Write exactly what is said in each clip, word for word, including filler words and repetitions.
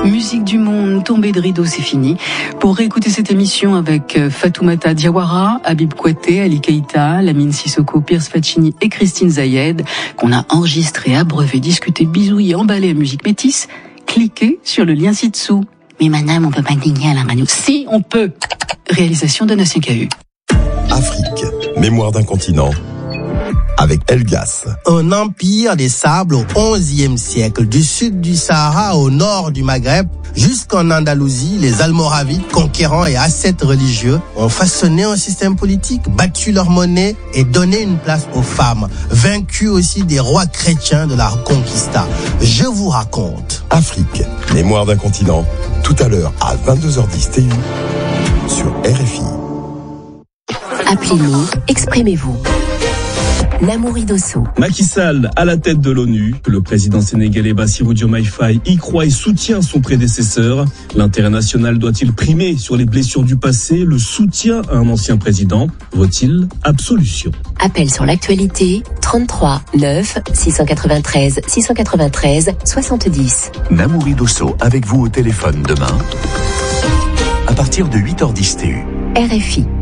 Musique du monde, tombée de rideau, c'est fini. Pour réécouter cette émission avec Fatoumata Diawara, Habib Kouyaté, Ali Keïta, Lamine Sissoko, Pierce Faccini et Christine Zayed, qu'on a enregistré, abreuvé, discuté, bisouillé, emballé à musique métisse, cliquez sur le lien ci-dessous. Mais madame, on peut pas digner à la radio. Si, on peut. Réalisation de Nation K U. Afrique, mémoire d'un continent. Avec Elgas. Un empire des sables au onzième siècle, du sud du Sahara au nord du Maghreb, jusqu'en Andalousie, les Almoravides, conquérants et ascètes religieux, ont façonné un système politique, battu leur monnaie et donné une place aux femmes, vaincu aussi des rois chrétiens de la Reconquista. Je vous raconte. Afrique, mémoire d'un continent. Tout à l'heure à vingt-deux heures dix T U sur R F I. Appelez-nous, exprimez-vous. Namouri Dosso. Macky Sall à la tête de l'ONU. Le président sénégalais Bassirou Diomaye Faye y croit et soutient son prédécesseur. L'intérêt national doit-il primer sur les blessures du passé? Le soutien à un ancien président vaut-il absolution? Appel sur l'actualité trente-trois neuf six cent quatre-vingt-treize six cent quatre-vingt-treize soixante-dix. Namouri Dosso avec vous au téléphone demain à partir de huit heures dix T U. R F I.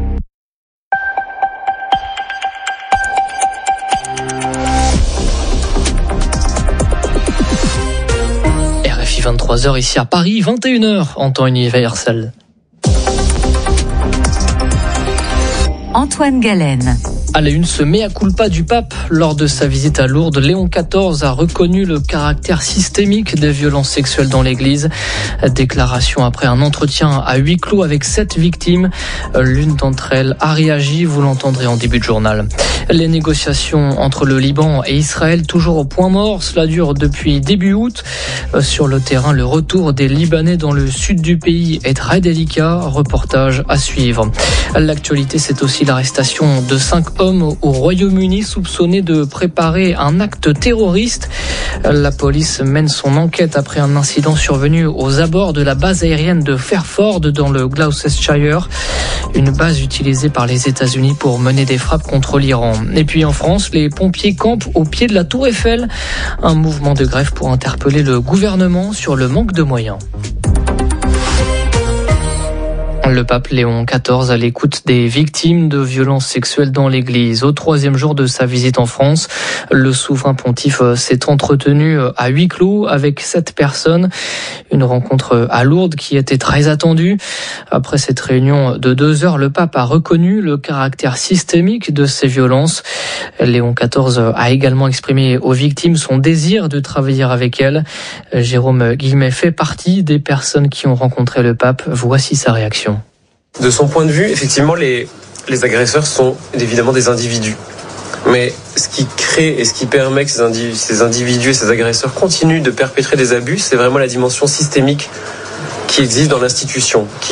vingt-trois heures ici à Paris, vingt et une heures en temps universel. Antoine Galen. À la une, ce mea culpa du pape. Lors de sa visite à Lourdes, Léon quatorze a reconnu le caractère systémique des violences sexuelles dans l'église. Déclaration après un entretien à huis clos avec sept victimes. L'une d'entre elles a réagi, vous l'entendrez en début de journal. Les négociations entre le Liban et Israël toujours au point mort. Cela dure depuis début août. Sur le terrain, le retour des Libanais dans le sud du pays est très délicat. Reportage à suivre. L'actualité, c'est aussi l'arrestation de cinq hommes au Royaume-Uni soupçonnés de préparer un acte terroriste. La police mène son enquête après un incident survenu aux abords de la base aérienne de Fairford dans le Gloucestershire, une base utilisée par les États-Unis pour mener des frappes contre l'Iran. Et puis en France, les pompiers campent au pied de la Tour Eiffel, un mouvement de grève pour interpeller le gouvernement sur le manque de moyens. Le pape Léon quatorze à l'écoute des victimes de violences sexuelles dans l'église. Au troisième jour de sa visite en France, le souverain pontife s'est entretenu à huis clos avec sept personnes. Une rencontre à Lourdes qui était très attendue. Après cette réunion de deux heures, le pape a reconnu le caractère systémique de ces violences. Léon quatorze a également exprimé aux victimes son désir de travailler avec elles. Jérôme Guillemet fait partie des personnes qui ont rencontré le pape. Voici sa réaction. De son point de vue, effectivement, les, les agresseurs sont évidemment des individus. Mais ce qui crée et ce qui permet que ces individus, ces individus et ces agresseurs continuent de perpétrer des abus, c'est vraiment la dimension systémique qui existe dans l'institution, qui